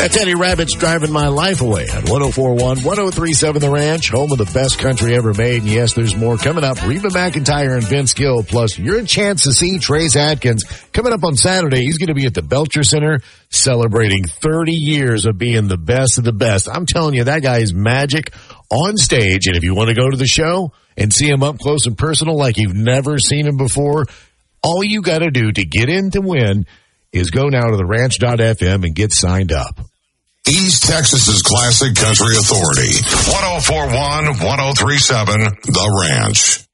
That's Eddie Rabbit's Driving My Life Away on 104.1, 103.7 The Ranch, home of the best country ever made. And yes, there's more coming up. Reba McEntire and Vince Gill, plus your chance to see Trace Adkins coming up on Saturday. He's going to be at the Belcher Center celebrating 30 years of being the best of the best. I'm telling you, that guy is magic on stage. And if you want to go to the show and see him up close and personal like you've never seen him before, all you got to do to get in to win is go now to theranch.fm and get signed up. East Texas's classic country authority. 104.1, 103.7, The Ranch.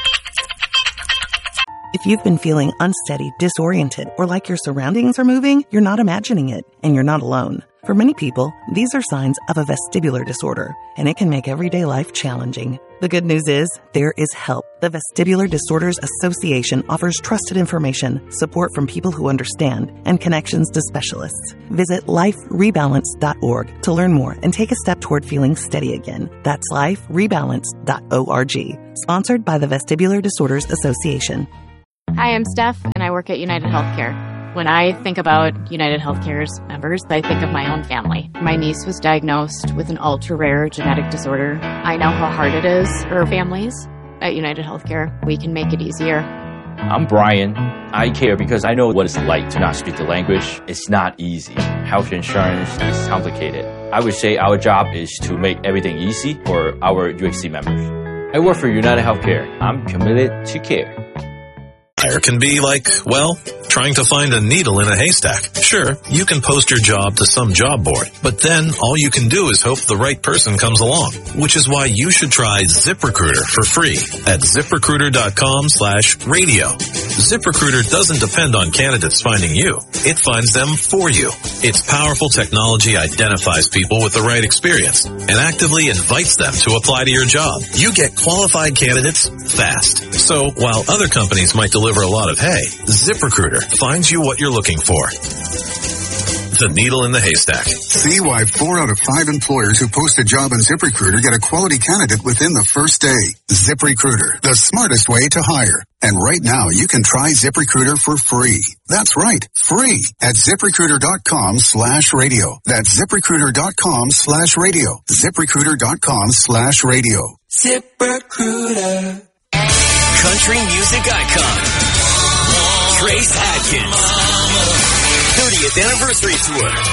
If you've been feeling unsteady, disoriented, or like your surroundings are moving, you're not imagining it, and you're not alone. For many people, these are signs of a vestibular disorder, and it can make everyday life challenging. The good news is, there is help. The Vestibular Disorders Association offers trusted information, support from people who understand, and connections to specialists. Visit liferebalance.org to learn more and take a step toward feeling steady again. That's liferebalance.org. Sponsored by the Vestibular Disorders Association. Hi, I'm Steph, and I work at United Healthcare. When I think about United Healthcare's members, I think of my own family. My niece was diagnosed with an ultra-rare genetic disorder. I know how hard it is for families. At United Healthcare, we can make it easier. I'm Brian. I care because I know what it's like to not speak the language. It's not easy. Health insurance is complicated. I would say our job is to make everything easy for our UHC members. I work for United Healthcare. I'm committed to care. There can be like, well, trying to find a needle in a haystack. Sure, you can post your job to some job board, but then all you can do is hope the right person comes along, which is why you should try ZipRecruiter for free at ZipRecruiter.com/radio. ZipRecruiter doesn't depend on candidates finding you. It finds them for you. Its powerful technology identifies people with the right experience and actively invites them to apply to your job. You get qualified candidates fast. So while other companies might deliver a lot of hay, ZipRecruiter finds you what you're looking for. The needle in the haystack. See why 4 out of 5 employers who post a job on ZipRecruiter get a quality candidate within the first day. ZipRecruiter, the smartest way to hire. And right now, you can try ZipRecruiter for free. That's right, free at ZipRecruiter.com/radio. That's ZipRecruiter.com/radio. ZipRecruiter.com/radio. ZipRecruiter. Country music icon, Trace Adkins. 30th anniversary tour,